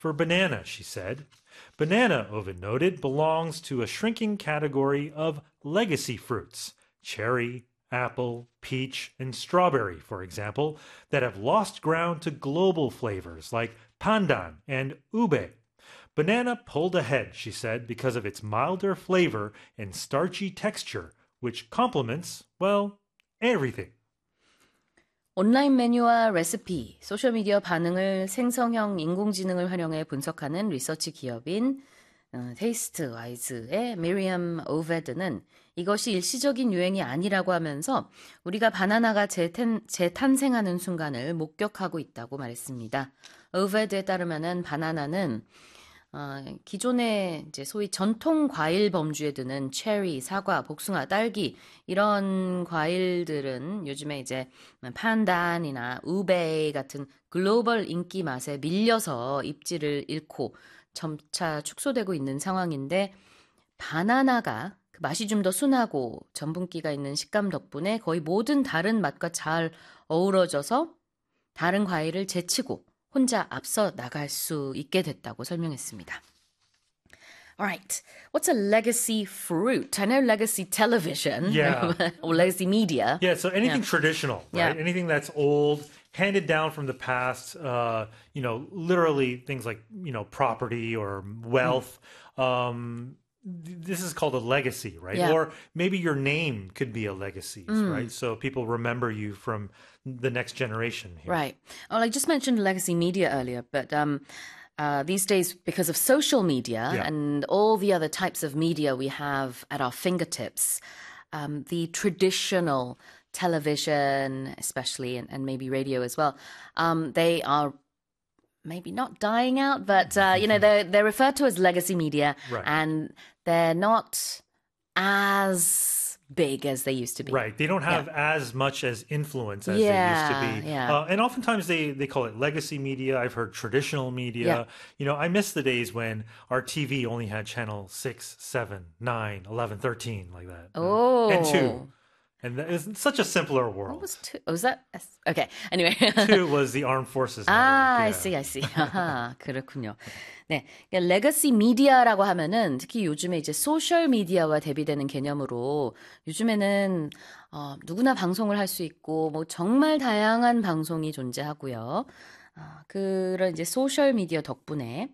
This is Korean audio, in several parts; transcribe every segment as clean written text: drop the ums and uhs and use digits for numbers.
for banana, she said. Banana, Ovid noted, belongs to a shrinking category of legacy fruits, cherry, apple, peach, and strawberry, for example, that have lost ground to global flavors like pandan and ube. Banana pulled ahead, she said, because of its milder flavor and starchy texture, which complements, well, everything. 온라인 메뉴와 레시피, 소셜미디어 반응을 생성형 인공지능을 활용해 분석하는 리서치 기업인 테이스트와이즈의 미리엄 오베드는 이것이 일시적인 유행이 아니라고 하면서 우리가 바나나가 재탄생하는 순간을 목격하고 있다고 말했습니다. 오베드에 따르면은 바나나는 기존의 이제 소위 전통 과일 범주에 드는 체리, 사과, 복숭아, 딸기 이런 과일들은 요즘에 이제 판단이나 우베이 같은 글로벌 인기 맛에 밀려서 입지를 잃고 점차 축소되고 있는 상황인데 바나나가 그 맛이 좀 더 순하고 전분기가 있는 식감 덕분에 거의 모든 다른 맛과 잘 어우러져서 다른 과일을 제치고 혼자 앞서 나갈 수 있게 됐다고 설명했습니다. Alright, what's a legacy fruit? I know legacy television or legacy media. Yeah, so anything traditional, right? Yeah. Anything that's old, handed down from the past, literally things like, property or wealth. This is called a legacy, right? Yeah. Or maybe your name could be a legacy, right? So people remember you from the next generation here. Right. Well, I just mentioned legacy media earlier, but these days, because of social media and all the other types of media we have at our fingertips, the traditional television, especially, and maybe radio as well, they are maybe not dying out, but they're referred to as legacy media, right. and they're not as big as they used to be. Right. They don't have as much as influence as they used to be. Yeah. And oftentimes they call it legacy media. I've heard traditional media. I miss the days when our TV only had channel 6, 7, 9, 11, 13, like that. Oh. And 2. And it's such a simpler world. What was 2? Oh, was that? Okay. Anyway. 2 was the Armed Forces Network. I see. 아하, 그렇군요. 네. 레거시 미디어라고 하면은 특히 요즘에 이제 소셜 미디어와 대비되는 개념으로 요즘에는 누구나 방송을 할 수 있고 뭐 정말 다양한 방송이 존재하고요. 그런 이제 소셜 미디어 덕분에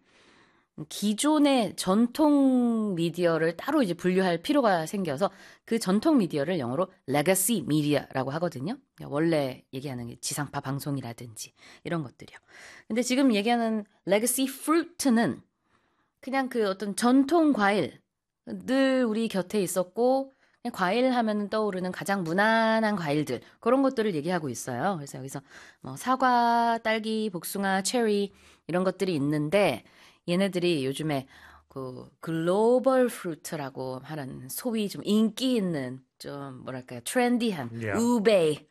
기존의 전통 미디어를 따로 이제 분류할 필요가 생겨서 그 전통 미디어를 영어로 legacy media라고 하거든요. 원래 얘기하는 게 지상파 방송이라든지 이런 것들이요. 근데 지금 얘기하는 legacy fruit는 그냥 그 어떤 전통 과일 늘 우리 곁에 있었고 그냥 과일 하면 떠오르는 가장 무난한 과일들 그런 것들을 얘기하고 있어요. 그래서 여기서 뭐 사과, 딸기, 복숭아, 체리 이런 것들이 있는데 얘네들이 요즘에 그 글로벌 프루트라고 하는 소위 좀 인기 있는 좀 뭐랄까요 트렌디한 우베이,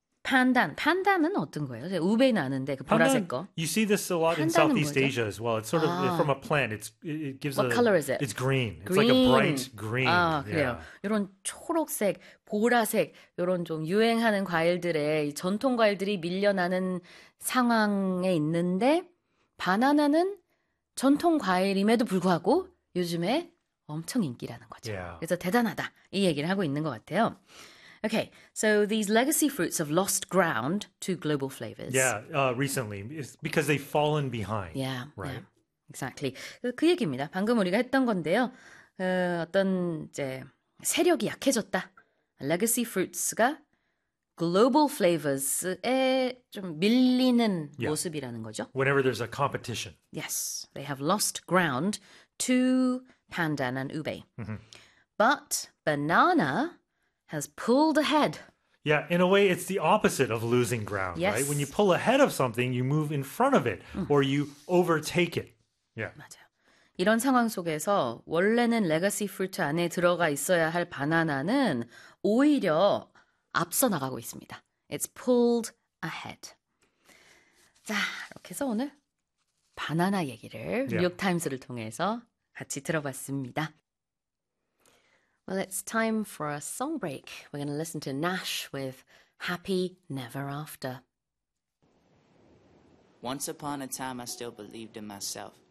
판단은 어떤 거예요? 우베이는 아는데 그 보라색 거. You see this a lot in Southeast Asia as well. It's sort of from a plant. It gives What color is it? It's green. It's green. like a bright green. 그래요. 이런 초록색, 보라색 이런 좀 유행하는 과일들의 전통 과일들이 밀려나는 상황에 있는데 바나나는 전통 과일임에도 불구하고 요즘에 엄청 인기라는 거죠. 그래서 대단하다 이 얘기를 하고 있는 것 같아요. Okay, so these legacy fruits have lost ground to global flavors. Recently, it's because they've fallen behind. Right. Exactly. 그 얘기입니다. 방금 우리가 했던 건데요. 어떤 이제 세력이 약해졌다. Legacy fruits가 global flavors에 좀 밀리는 모습이라는 거죠. Whenever there's a competition. Yes, they have lost ground to pandan and ube. But banana has pulled ahead. Yeah, in a way, it's the opposite of losing ground, right? When you pull ahead of something, you move in front of it, or you overtake it. 맞아요. 이런 상황 속에서 원래는 레거시 프루트 안에 들어가 있어야 할 바나나는 오히려 앞서 나가고 있습니다. It's pulled ahead. 자, 이렇게 해서 오늘 바나나 얘기를 뉴욕타임스를 통해서 같이 들어봤습니다. Well, it's time for a song break. We're going to listen to Nash with Happy Never After. Once upon a time, I still believed in myself.